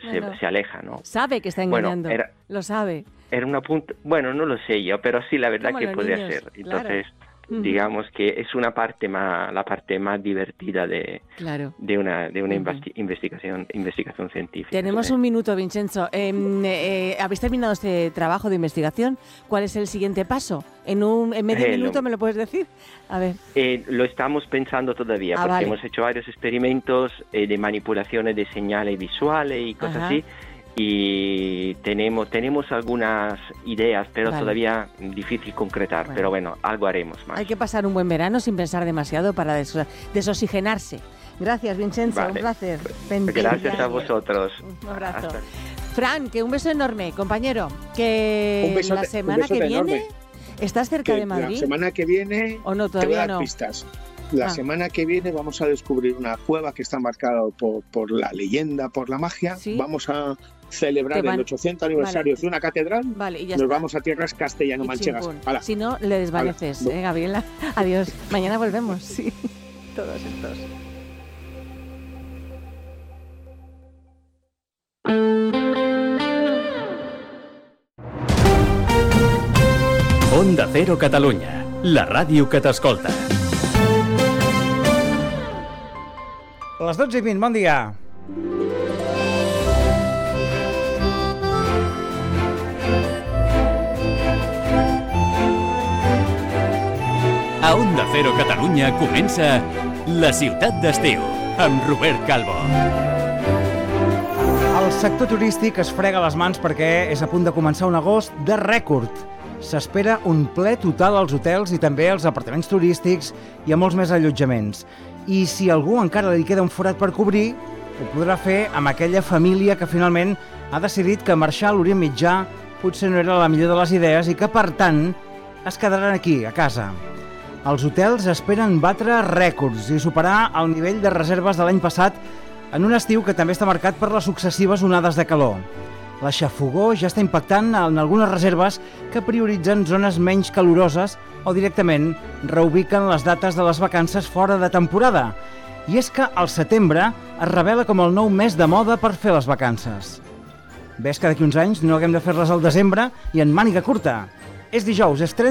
se aleja, ¿no? Sabe que está engañando, lo sabe. Era una punta, bueno, no lo sé yo, pero sí, la verdad que puede ser. Entonces, digamos que es la parte más divertida de una investigación científica. Tenemos un minuto, Vincenzo. ¿Habéis terminado este trabajo de investigación? ¿Cuál es el siguiente paso? En medio minuto me lo puedes decir. A ver. Lo estamos pensando todavía, porque hemos hecho varios experimentos de manipulaciones de señales visuales y cosas así. Y tenemos algunas ideas, pero todavía difícil concretar. Pero bueno, algo haremos más. Hay que pasar un buen verano sin pensar demasiado para desoxigenarse. Gracias, Vincenzo, un placer. Gracias a vosotros. Un abrazo. Fran, que un beso enorme, compañero. Que la semana que viene enorme. ¿Estás cerca de Madrid? La semana que viene ¿O no, todavía te voy a dar no? pistas. La semana que viene vamos a descubrir una cueva que está marcada por la leyenda, por la magia. ¿Sí? Vamos a celebrar el 800 aniversario de una catedral. Y ya nos vamos a tierras castellano-manchegas. Si no, le desvaneces, Gabriela. Adiós. Mañana volvemos. Sí. Todos estos. Onda Cero Catalunya, la ràdio que t'escolta. A les 12:20, bon dia. A Onda Cero Catalunya comença La Ciutat d'Estiu, amb Robert Calvo. El sector turístic es frega les mans perquè és a punt de començar un agost de rècord. S'espera un ple total als hotels i també als apartaments turístics i a molts més allotjaments. I si a algú encara li queda un forat per cobrir, ho podrà fer amb aquella família que finalment ha decidit que marxar a l'Orient Mitjà potser no era la millor de les idees i que, per tant, es quedaran aquí, a casa. Els hotels esperen batre rècords i superar el nivell de reserves de l'any passat en un estiu que també està marcat per les successives onades de calor. La xafogor ja està impactant en algunes reserves que prioritzen zones menys caloroses o directament reubiquen les dates de les vacances fora de temporada. I és que el setembre es revela com el nou mes de moda per fer les vacances. Ves que d'aquí uns anys no haguem de fer-les al desembre i en màniga curta. És dijous, és 30